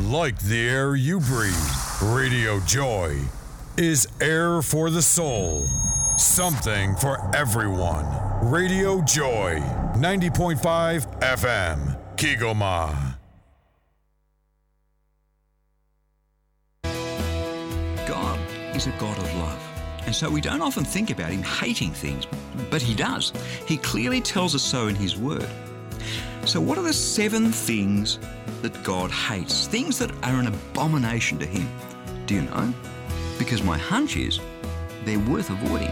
like the air you breathe, Radio Joy is air for the soul. Something for everyone. Radio Joy, 90.5 FM, Kigoma. God is a God of love. And so we don't often think about him hating things, but he does. He clearly tells us so in his word. So what are the 7 things that God hates? Things that are an abomination to him. Do you know? Because my hunch is they're worth avoiding.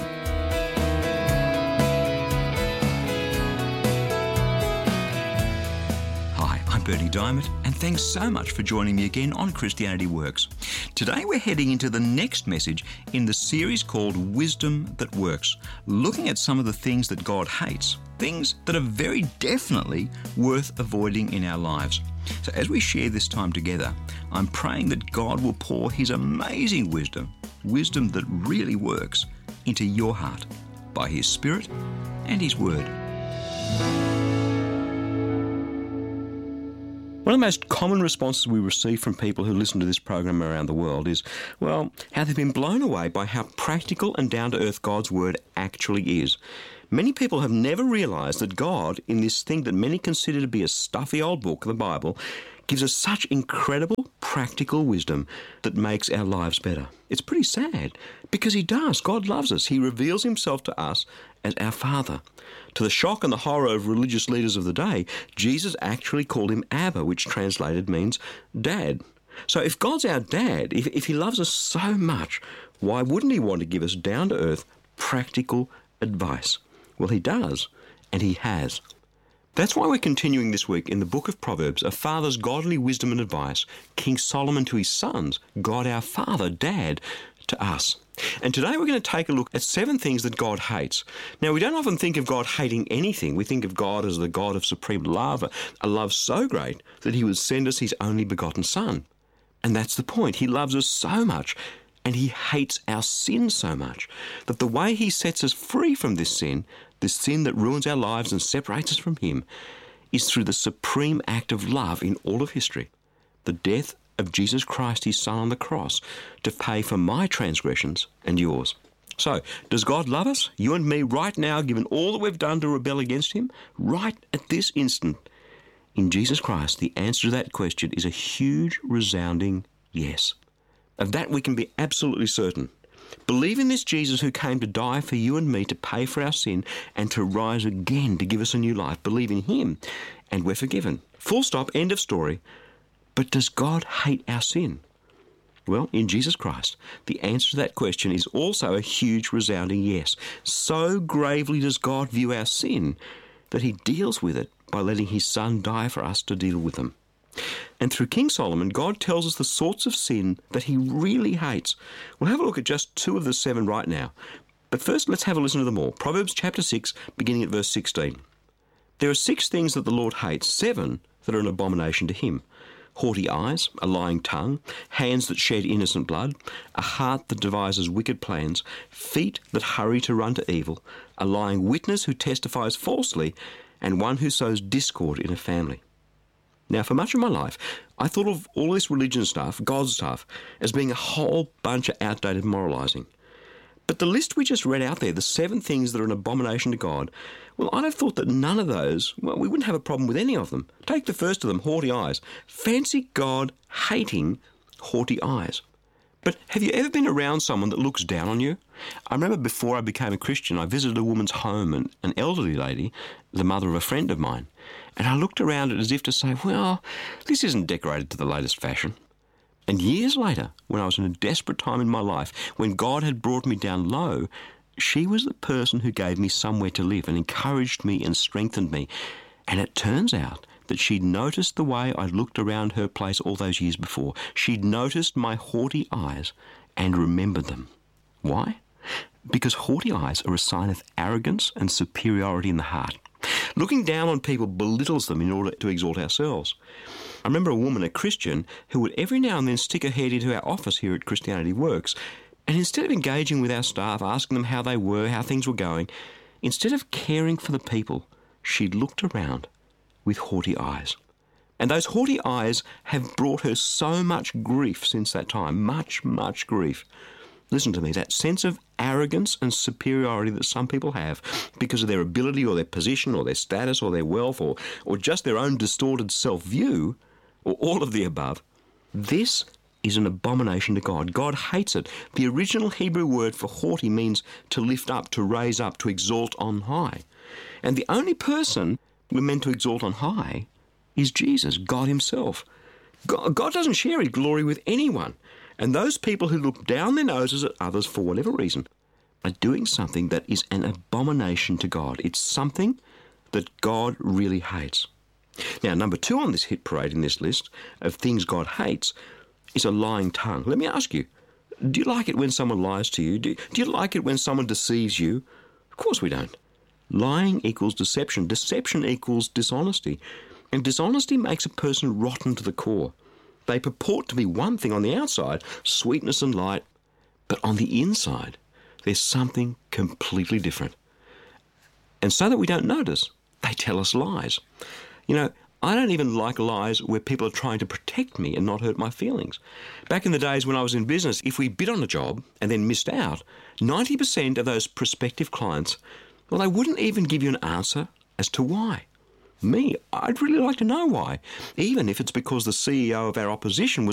Hi, I'm Bernie Diamond, and thanks so much for joining me again on Christianity Works. Today we're heading into the next message in the series called Wisdom That Works, looking at some of the things that God hates, things that are very definitely worth avoiding in our lives. So as we share this time together, I'm praying that God will pour his amazing wisdom that really works, into your heart by his Spirit and his word. One of the most common responses we receive from people who listen to this program around the world is, well, how they've been blown away by how practical and down-to-earth God's word actually is. Many people have never realised that God, in this thing that many consider to be a stuffy old book, the Bible, gives us such incredible practical wisdom that makes our lives better. It's pretty sad, because he does. God loves us. He reveals himself to us as our Father. To the shock and the horror of religious leaders of the day, Jesus actually called him Abba, which translated means Dad. So if God's our Dad, if he loves us so much, why wouldn't he want to give us down-to-earth, practical advice? Well, he does, and he has. That's why we're continuing this week in the book of Proverbs, a father's godly wisdom and advice, King Solomon to his sons, God our Father, Dad, to us. And today we're going to take a look at 7 things that God hates. Now, we don't often think of God hating anything. We think of God as the God of supreme love, a love so great that he would send us his only begotten Son. And that's the point. He loves us so much, and he hates our sin so much, that the way he sets us free from this sin that ruins our lives and separates us from him, is through the supreme act of love in all of history, the death of Jesus Christ, his Son on the cross, to pay for my transgressions and yours. So, does God love us, you and me, right now, given all that we've done to rebel against him? Right at this instant, in Jesus Christ, the answer to that question is a huge, resounding yes. Of that we can be absolutely certain. Believe in this Jesus who came to die for you and me, to pay for our sin, and to rise again to give us a new life. Believe in him, and we're forgiven. Full stop, end of story. But does God hate our sin? Well, in Jesus Christ, the answer to that question is also a huge, resounding yes. So gravely does God view our sin that he deals with it by letting his Son die for us to deal with them. And through King Solomon, God tells us the sorts of sin that he really hates. We'll have a look at just 2 of the 7 right now. But first, let's have a listen to them all. Proverbs chapter 6, beginning at verse 16. There are 6 things that the Lord hates, 7 that are an abomination to him. Haughty eyes, a lying tongue, hands that shed innocent blood, a heart that devises wicked plans, feet that hurry to run to evil, a lying witness who testifies falsely, and one who sows discord in a family. Now, for much of my life, I thought of all this religion stuff, God stuff, as being a whole bunch of outdated moralising. But the list we just read out there, the 7 things that are an abomination to God, well, I'd have thought that none of those, well, we wouldn't have a problem with any of them. Take the first of them, haughty eyes. Fancy God hating haughty eyes. But have you ever been around someone that looks down on you? I remember before I became a Christian, I visited a woman's home, and an elderly lady, the mother of a friend of mine, and I looked around it as if to say, well, this isn't decorated to the latest fashion. And years later, when I was in a desperate time in my life, when God had brought me down low, she was the person who gave me somewhere to live and encouraged me and strengthened me. And it turns out that she'd noticed the way I looked around her place all those years before. She'd noticed my haughty eyes and remembered them. Why? Because haughty eyes are a sign of arrogance and superiority in the heart. Looking down on people belittles them in order to exalt ourselves. I remember a woman, a Christian, who would every now and then stick her head into our office here at Christianity Works, and instead of engaging with our staff, asking them how they were, how things were going, instead of caring for the people, she'd looked around with haughty eyes. And those haughty eyes have brought her so much grief since that time, much, much grief. Listen to me, that sense of arrogance and superiority that some people have because of their ability or their position or their status or their wealth or just their own distorted self-view, or all of the above, this is an abomination to God. God hates it. The original Hebrew word for haughty means to lift up, to raise up, to exalt on high. And the only person we're meant to exalt on high is Jesus, God himself. God doesn't share his glory with anyone. And those people who look down their noses at others for whatever reason are doing something that is an abomination to God. It's something that God really hates. Now, number 2 on this hit parade in this list of things God hates is a lying tongue. Let me ask you, do you like it when someone lies to you? Do you like it when someone deceives you? Of course we don't. Lying equals deception. Deception equals dishonesty. And dishonesty makes a person rotten to the core. They purport to be one thing on the outside, sweetness and light, but on the inside, there's something completely different. And so that we don't notice, they tell us lies. You know, I don't even like lies where people are trying to protect me and not hurt my feelings. Back in the days when I was in business, if we bid on a job and then missed out, 90% of those prospective clients, well, they wouldn't even give you an answer as to why. Me, I'd really like to know why, even if it's because the CEO of our opposition was